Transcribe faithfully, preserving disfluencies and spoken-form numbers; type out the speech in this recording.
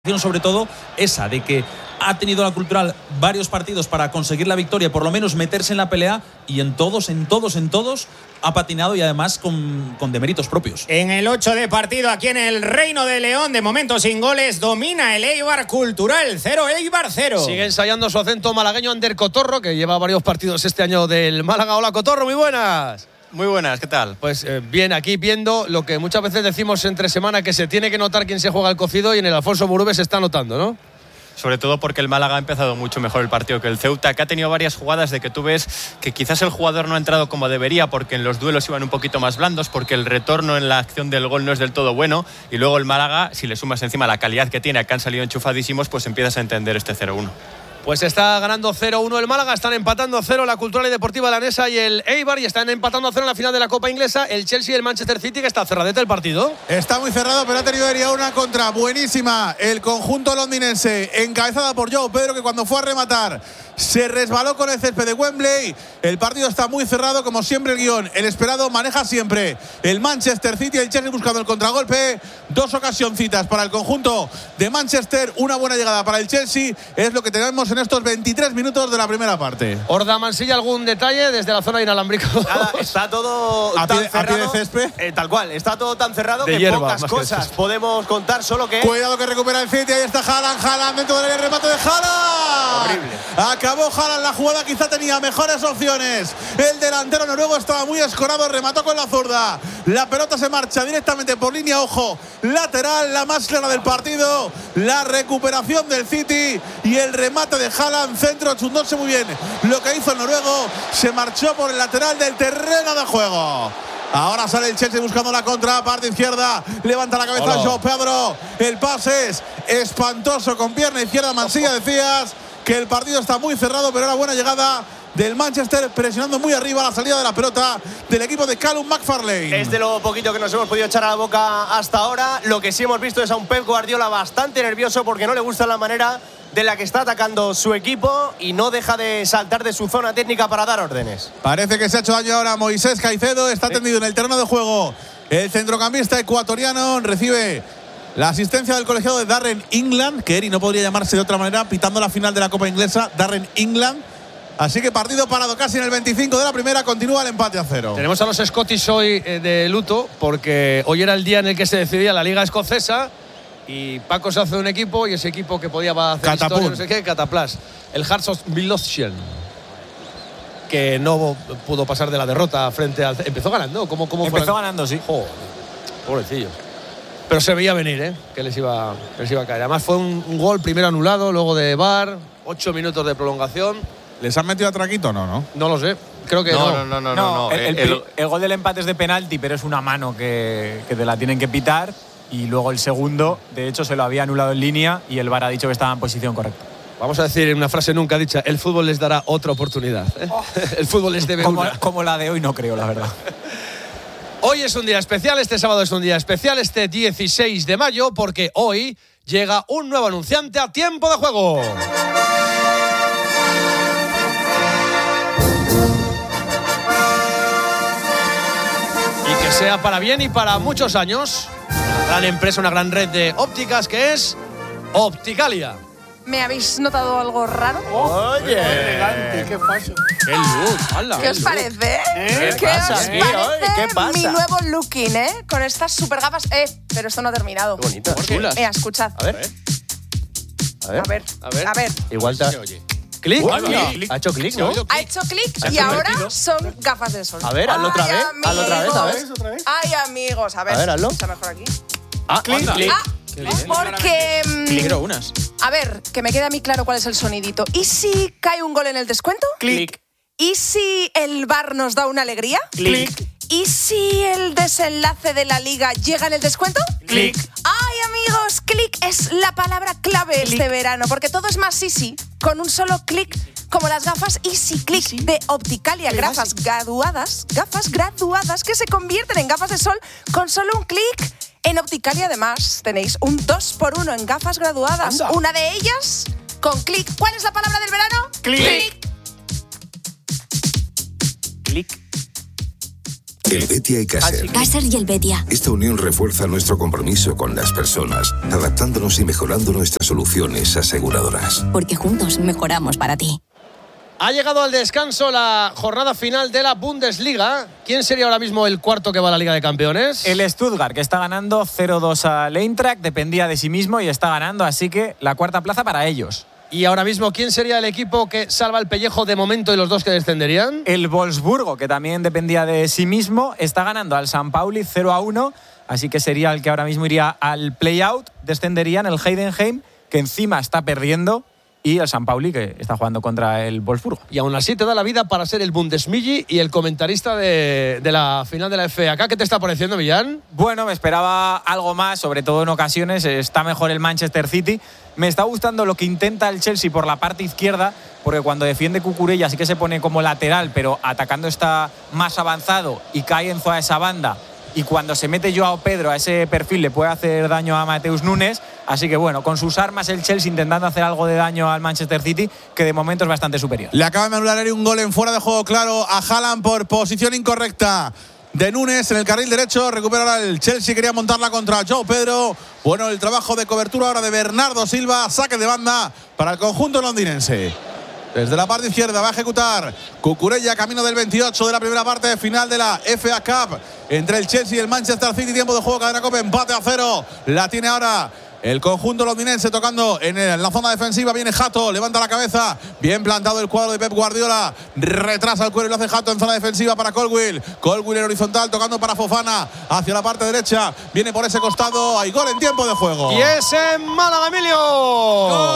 Sobre todo esa de que ha tenido la Cultural varios partidos para conseguir la victoria, por lo menos meterse en la pelea, y en todos, en todos, en todos ha patinado, y además con, con deméritos propios. En el ocho de partido aquí en el Reino de León, de momento sin goles, domina el Eibar Cultural, cero Eibar cero. Sigue ensayando su acento malagueño Ander Cotorro, que lleva varios partidos este año del Málaga. Hola Cotorro, muy buenas. Muy buenas, ¿qué tal? Pues eh, bien, aquí viendo lo que muchas veces decimos entre semana, que se tiene que notar quién se juega el cocido, y en el Alfonso Murube se está notando, ¿no? Sobre todo porque el Málaga ha empezado mucho mejor el partido que el Ceuta, que ha tenido varias jugadas de que tú ves que quizás el jugador no ha entrado como debería, porque en los duelos iban un poquito más blandos, porque el retorno en la acción del gol no es del todo bueno, y luego el Málaga, si le sumas encima la calidad que tiene, que han salido enchufadísimos, pues empiezas a entender este cero uno. Pues está ganando cero uno el Málaga, están empatando a cero la Cultural y Deportiva Leonesa y el Eibar, y están empatando a cero en la final de la Copa Inglesa el Chelsea y el Manchester City, que está cerradete el partido. Está muy cerrado, pero ha tenido una contra buenísima el conjunto londinense, encabezada por Joao Pedro, que cuando fue a rematar se resbaló con el césped de Wembley. El partido está muy cerrado, como siempre el guión, el esperado maneja siempre el Manchester City, el Chelsea buscando el contragolpe. Dos ocasioncitas para el conjunto de Manchester, una buena llegada para el Chelsea, es lo que tenemos en estos veintitrés minutos de la primera parte. Horda Mansilla, ¿algún detalle desde la zona inalámbrica? Nada, está todo a tan pie, cerrado, a pie de césped. Eh, tal cual, está todo tan cerrado de que hierba, pocas cosas podemos contar, solo que… Cuidado que recupera el City, ahí está Haaland, Haaland dentro del remate de Haaland. Horrible. Acabó Haaland la jugada, quizá tenía mejores opciones. El delantero noruego estaba muy escorado, remató con la zurda. La pelota se marcha directamente por línea, ojo, lateral, la más clara del partido. La recuperación del City y el remate de Haaland, centro, chundóse muy bien lo que hizo el noruego, se marchó por el lateral del terreno de juego. Ahora sale el Chelsea buscando la contra, parte izquierda, levanta la cabeza Joao Pedro, el pase es espantoso con pierna izquierda. Mansilla, decías que el partido está muy cerrado, pero era buena llegada del Manchester, presionando muy arriba la salida de la pelota del equipo de Callum McFarlane. Es de lo poquito que nos hemos podido echar a la boca hasta ahora. Lo que sí hemos visto es a un Pep Guardiola bastante nervioso, porque no le gusta la manera de la que está atacando su equipo y no deja de saltar de su zona técnica para dar órdenes. Parece que se ha hecho daño ahora Moisés Caicedo, está ¿Sí? tendido en el terreno de juego. El centrocampista ecuatoriano recibe la asistencia del colegiado de Darren England, que Eri no podría llamarse de otra manera, pitando la final de la Copa Inglesa, Darren England. Así que partido parado casi en el veinticinco de la primera, continúa el empate a cero. Tenemos a los Scottish hoy eh, de luto, porque hoy era el día en el que se decidía la Liga Escocesa, y Paco se hace un equipo, y ese equipo que podía hacer Catapult. historia, no sé qué, Cataplas, el Hearts of Midlothian, que no pudo pasar de la derrota frente al… ¿Empezó ganando? ¿Cómo, cómo Empezó fue? ganando, sí. Joder, pobrecillos. Pero se veía venir, ¿eh? Que les iba, que les iba a caer. Además fue un, un gol primero anulado, luego de V A R, ocho minutos de prolongación. ¿Les han metido a traquito? No, no. No lo sé, creo que no. No, no, no, no. No, no. el, el, El- el gol del empate es de penalti, pero es una mano que, que te la tienen que pitar. Y luego el segundo, de hecho, se lo había anulado en línea y el V A R ha dicho que estaba en posición correcta. Vamos a decir una frase nunca dicha: el fútbol les dará otra oportunidad, ¿eh? Oh. El fútbol les debe Como, una. como la de hoy, no creo, la verdad. Hoy es un día especial, este sábado es un día especial, este dieciséis de mayo, porque hoy llega un nuevo anunciante a Tiempo de Juego. Y que sea para bien y para muchos años. Una gran empresa, una gran red de ópticas que es Opticalia. ¿Me habéis notado algo raro? Oye, elegante, qué fashion. ¡Qué look! ¡Hala! ¿Qué os parece? ¿Qué ¿Qué pasa os aquí? parece Oye, ¿qué pasa? mi nuevo looking, eh? Con estas super gafas. Eh, pero esto no ha terminado. Qué bonito. Chulas. Mira, escuchad. A ver. A ver. A ver, A ver. a ver. Igual te… ¡Clic! Uy, ha hecho clic, ¿no? Ha hecho clic y ahora son gafas de sol. A ver, hazlo otra Ay, vez, hazlo otra vez, a ver. amigos. Ay, amigos, a ver. A ver, hazlo. Está mejor aquí. Ah, clic, clic. Ah, porque… mm, Peligro unas. a ver, que me quede a mí claro cuál es el sonidito. ¿Y si cae un gol en el descuento? Clic. ¿Y si el V A R nos da una alegría? Clic. ¿Y si el desenlace de la liga llega en el descuento? Clic. ¡Ay, amigos! Clic es la palabra clave este verano, porque todo es más easy con un solo clic, como las gafas Easy Click de Opticalia. Gafas graduadas, gafas graduadas que se convierten en gafas de sol con solo un clic. En Opticalia, además, tenéis un dos por uno en gafas graduadas. Anda. Una de ellas con clic. ¿Cuál es la palabra del verano? Clic. Clic. Clic. El Betia y Caser. Caser y el Betia. Esta unión refuerza nuestro compromiso con las personas, adaptándonos y mejorando nuestras soluciones aseguradoras. Porque juntos mejoramos para ti. Ha llegado al descanso la jornada final de la Bundesliga. ¿Quién sería ahora mismo el cuarto que va a la Liga de Campeones? El Stuttgart, que está ganando cero dos al Eintracht, dependía de sí mismo y está ganando, así que la cuarta plaza para ellos. Y ahora mismo, ¿quién sería el equipo que salva el pellejo de momento y los dos que descenderían? El Wolfsburgo, que también dependía de sí mismo, está ganando al San Pauli cero a uno, así que sería el que ahora mismo iría al play-out. Descenderían el Heidenheim, que encima está perdiendo, y el San Pauli, que está jugando contra el Wolfsburgo. Y aún así te da la vida para ser el Bundesmilli y el comentarista de, de la final de la F A K. ¿Qué te está pareciendo, Millán? Bueno, me esperaba algo más, sobre todo en ocasiones. Está mejor el Manchester City. Me está gustando lo que intenta el Chelsea por la parte izquierda, porque cuando defiende Cucurella sí que se pone como lateral, pero atacando está más avanzado y cae en a esa banda. Y cuando se mete Joao Pedro a ese perfil le puede hacer daño a Mateus Nunes. Así que bueno, con sus armas el Chelsea intentando hacer algo de daño al Manchester City, que de momento es bastante superior. Le acaba de anular un gol en fuera de juego claro a Haaland por posición incorrecta de Nunes en el carril derecho. Recupera ahora el Chelsea, quería montarla contra Joao Pedro. Bueno, el trabajo de cobertura ahora de Bernardo Silva. Saque de banda para el conjunto londinense. Desde la parte izquierda va a ejecutar Cucurella, camino del veintiocho de la primera parte final de la F A Cup entre el Chelsea y el Manchester City. Tiempo de juego, cadena Cope, empate a cero. La tiene ahora el conjunto londinense tocando en la zona defensiva. Viene Hato, levanta la cabeza. Bien plantado el cuadro de Pep Guardiola. Retrasa el cuero y lo hace Hato en zona defensiva para Colwill. Colwill en horizontal, tocando para Fofana hacia la parte derecha. Viene por ese costado. Hay gol en tiempo de juego. Y es en Málaga, Emilio. ¡Gol!